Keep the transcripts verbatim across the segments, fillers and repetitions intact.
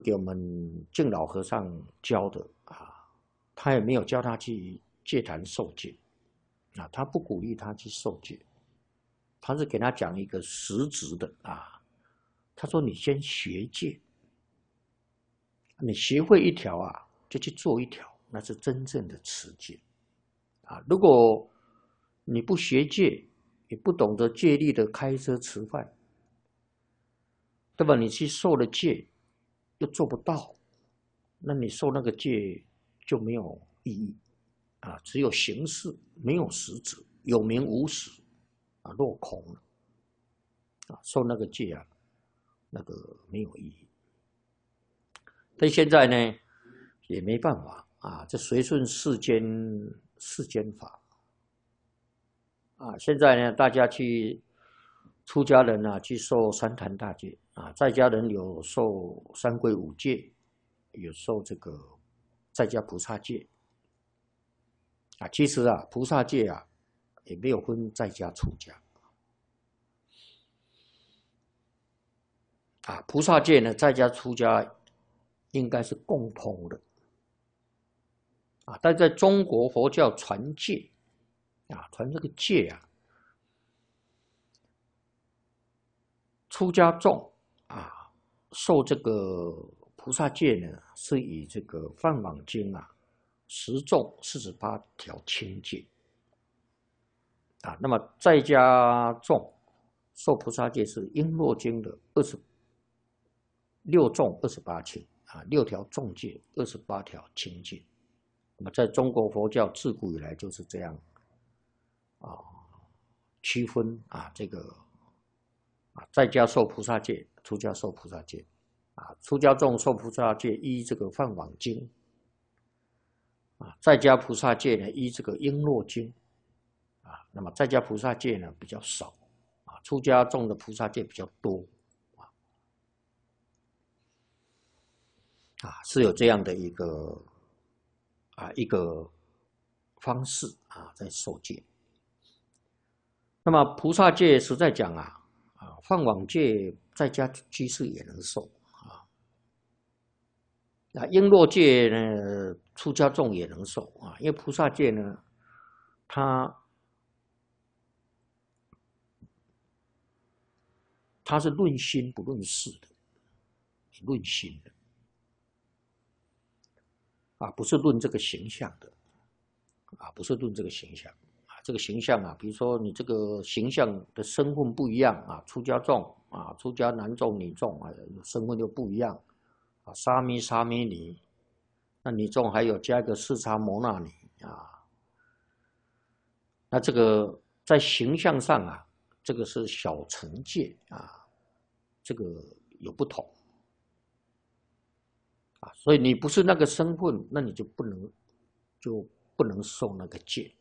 给我们敬老和尚教的啊，他也没有教他去戒坛受戒啊，他不鼓励他去受戒，他是给他讲一个实质的啊，他说你先学戒，你学会一条啊，就去做一条，那是真正的持戒啊。如果你不学戒，也不懂得戒律的开车吃饭，对吧？你去受了戒，又做不到，那你受那个戒就没有意义啊，只有形式，没有实质，有名无实啊，落空了啊，受那个戒啊，那个没有意义。但现在呢，也没办法啊，这随顺世间世间法啊。现在呢，大家去出家人啊，去受三坛大戒啊，在家人有受三皈五戒，有受这个在家菩萨戒啊。其实啊，菩萨戒啊，也没有分在家出家啊。菩萨戒呢，在家出家应该是共通的啊，但在中国佛教传戒啊，传这个戒啊，出家众啊，受这个菩萨戒呢，是以这个《梵网经》啊，十众四十八条清戒啊。那么在家众受菩萨戒是《璎珞经》的二十六众二十八清啊，六条众戒，二十八条清戒。那么在中国佛教自古以来就是这样啊，区分啊这个啊，在家受菩萨戒，出家受菩萨戒啊，出家众受菩萨戒依这个《梵网经》啊，在家菩萨戒呢依这个《璎珞经》啊。那么在家菩萨戒呢比较少啊，出家众的菩萨戒比较多啊，啊是有这样的一个啊一个方式啊在受戒。那么菩萨戒实在讲啊。啊，梵网戒在家居士也能受啊，那璎珞戒呢，出家众也能受啊，因为菩萨戒呢，它它是论心不论事的，论心的啊，不是论这个形象的啊，不是论这个形象。这个形象啊，比如说你这个形象的身份不一样啊，出家众啊，出家男众女众啊，身份就不一样啊，沙弥沙弥尼，那女众还有加一个四叉摩那尼啊，那这个在形象上啊，这个是小乘戒啊，这个有不同啊，所以你不是那个身份，那你就不能就不能受那个戒。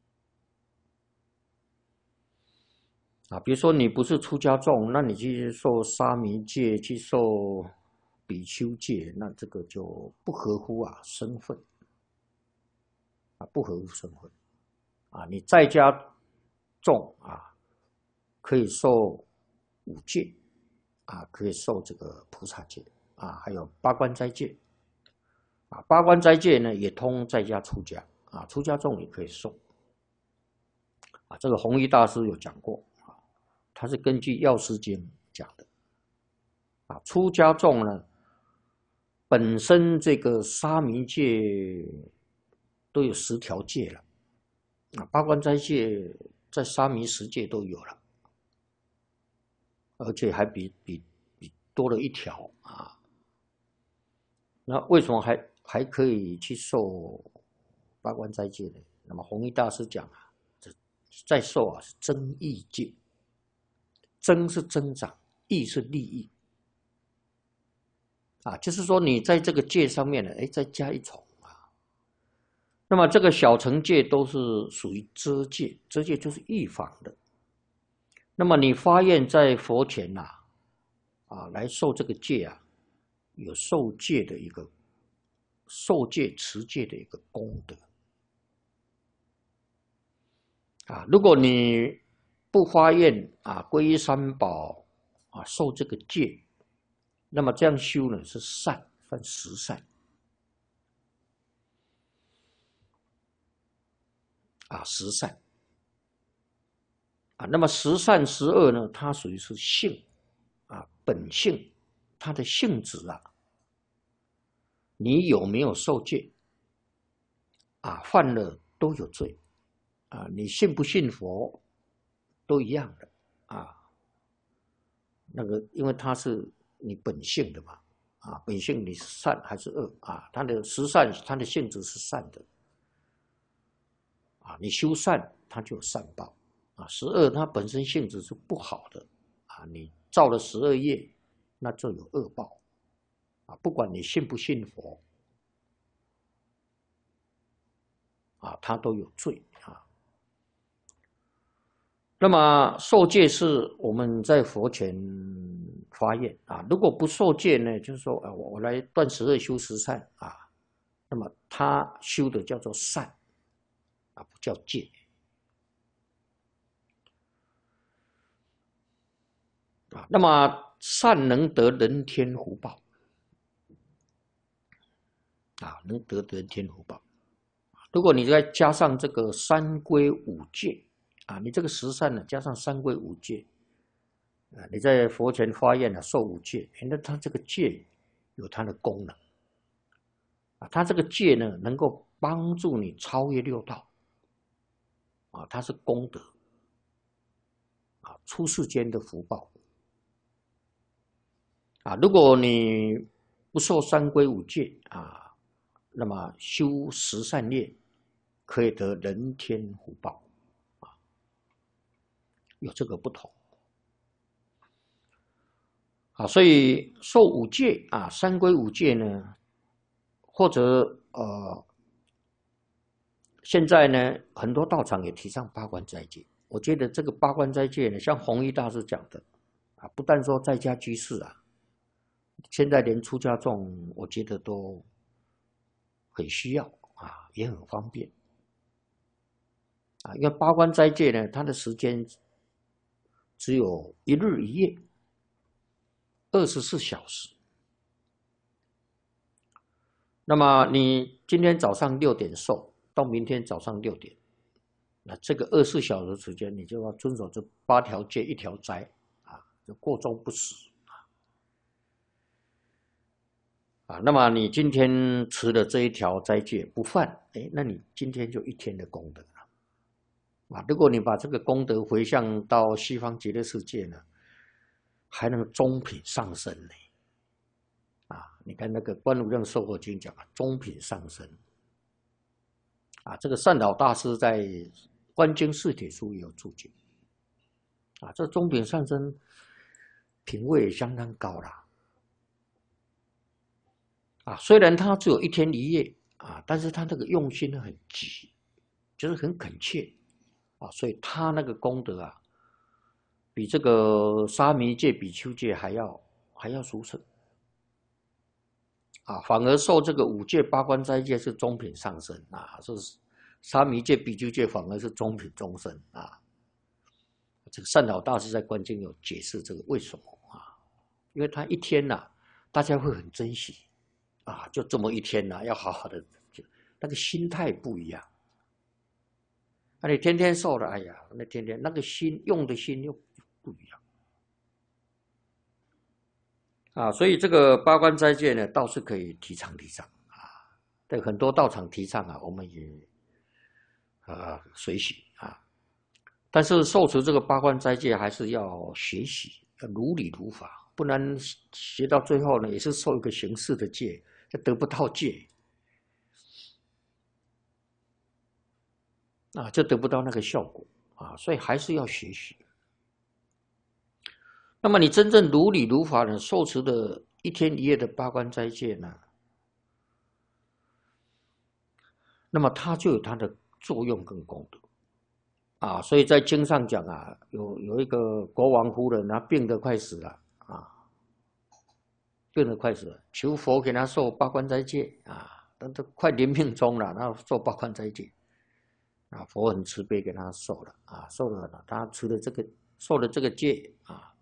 啊，比如说你不是出家众，那你去受沙弥戒，去受比丘戒，那这个就不合乎啊身份，啊不合乎身份，啊你在家众啊可以受五戒，啊可以受这个菩萨戒，啊还有八关斋戒，啊八关斋戒呢也通在家出家，啊出家众也可以受，啊这个弘一大师有讲过。他是根据《药师经》讲的啊，出家众呢，本身这个沙弥戒都有十条戒了啊，八关斋戒在沙弥十戒都有了，而且还比比比多了一条啊。那为什么还还可以去受八关斋戒呢？那么弘一大师讲啊，这再受啊是增益戒。增是增长，益是利益，啊，就是说你在这个戒上面呢，哎，再加一重啊。那么这个小乘戒都是属于遮戒，遮戒就是预防的。那么你发愿在佛前呐、啊，啊，来受这个戒啊，有受戒的一个受戒持戒的一个功德啊。如果你不发愿啊，皈依三宝啊，受这个戒，那么这样修呢是善， 算十善啊，十善啊。那么十善十恶呢，它属于是性啊，本性，它的性质啊，你有没有受戒啊？犯了都有罪啊，你信不信佛都一样的啊。那个，因为它是你本性的嘛，啊，本性你是善还是恶啊？它的十善，它的性质是善的，啊，你修善，它就有善报，啊，十恶它本身性质是不好的，啊，你造了十恶业，那就有恶报，啊，不管你信不信佛，啊，它都有罪啊。那么受戒是我们在佛前发愿啊，如果不受戒呢，就是说啊，我我来断十恶修十善啊，那么他修的叫做善啊，不叫戒啊。那么善能得人天福报啊，能得人天福报。如果你再加上这个三规五戒啊，你这个十善呢，加上三规五戒啊，你在佛前发愿呢，受五戒，那他这个戒有它的功能啊，他这个戒呢，能够帮助你超越六道啊，它是功德啊，出世间的福报啊。如果你不受三规五戒啊，那么修十善业可以得人天福报啊，有这个不同啊。所以受五戒啊，三规五戒呢，或者呃，现在呢，很多道场也提倡八关斋戒。我觉得这个八关斋戒呢，像弘一大师讲的啊，不但说在家居士啊，现在连出家众，我觉得都很需要啊，也很方便啊。因为八关斋戒呢，它的时间只有一日一夜，二十四小时。那么你今天早上六点受，到明天早上六点，那这个二十四小时时间，你就要遵守这八条戒一条斋啊，就过中不死啊。那么你今天持的这一条斋戒不犯，哎，那你今天就一天的功德了啊。如果你把这个功德回向到西方极乐世界呢，还能中品上升呢。啊，你看那个《观无量寿佛经》讲啊，中品上升啊，这个善导大师在《观经释帖书》也有注解啊，这中品上升品位也相当高了啊。虽然他只有一天一夜啊，但是他那个用心很急，就是很恳切啊，所以他那个功德啊，比这个沙弥戒、比丘戒还要还要殊胜。啊，反而受这个五戒八关斋戒是中品上升啊，是沙弥戒、比丘戒反而是中品中升啊。这个善导大师在观经有解释这个为什么啊？因为他一天呐、啊，大家会很珍惜啊，就这么一天呐、啊，要好好的，那个心态不一样。那、啊、你天天受了，哎呀，那天天那个心用的心又不一样。啊，所以这个八关斋戒呢，倒是可以提倡提倡啊。对很多道场提倡啊，我们也啊随喜啊。但是受持这个八关斋戒，还是要学习，要如理如法，不然学到最后呢，也是受一个形式的戒，就得不到戒啊，就得不到那个效果啊。所以还是要学习。那么你真正如理如法呢，受持的一天一夜的八关斋戒呢，那么它就有它的作用跟功德啊。所以在经上讲啊，有有一个国王夫人，他病得快死了啊，病得快死了，求佛给他受八关斋戒啊，但都快临命终了，他受八关斋戒啊，佛很慈悲给他受了啊，受了他吃了这个受了这个戒啊。